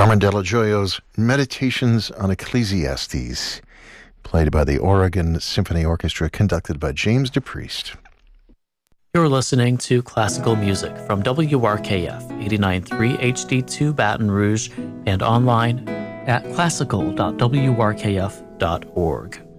Carmen Della Gioio's Meditations on Ecclesiastes, played by the Oregon Symphony Orchestra, conducted by James DePriest. You're listening to classical music from WRKF 89.3 HD2 Baton Rouge and online at classical.wrkf.org.